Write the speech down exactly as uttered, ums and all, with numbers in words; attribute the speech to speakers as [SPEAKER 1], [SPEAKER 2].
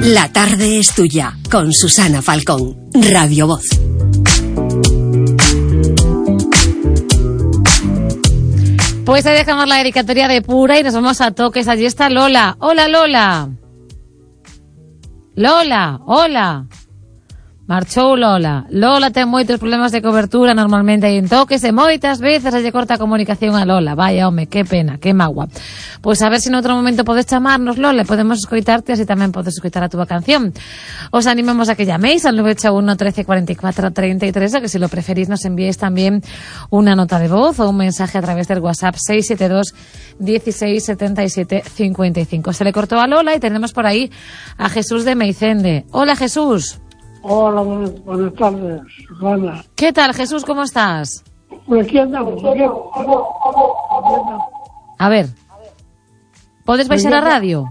[SPEAKER 1] La tarde es tuya, con Susana Falcón, Radio Voz.
[SPEAKER 2] Pues ahí dejamos la dedicatoria de Pura y nos vamos a Toques. Allí está Lola. Hola, Lola. Lola, hola. Marchou Lola. Lola ten moitos problemas de cobertura normalmente aí en Toques e moitas veces lle corta a comunicación a Lola. Vaya, home, que pena, que magua. Pois a ver se si noutro momento podes chamarnos, Lola, podemos escoitarte, así tamén podes escoitar a túa canción. Os animamos a que llaméis al nove ocho uno, trece, cuarenta y cuatro, treinta y tres, o que si lo preferís nos enviéis tamén unha nota de voz ou un mensaje a través del WhatsApp seis siete dos, dieciséis, setenta y siete, cincuenta y cinco. Se le cortó a Lola y tenemos por ahí a Jesús de Meicende. Hola, Jesús.
[SPEAKER 3] Hola, buenas, buenas tardes, Susana.
[SPEAKER 2] ¿Qué tal, Jesús? ¿Cómo estás?
[SPEAKER 3] Por aquí andamos, aquí andamos.
[SPEAKER 2] A ver, ¿podes baixar a radio?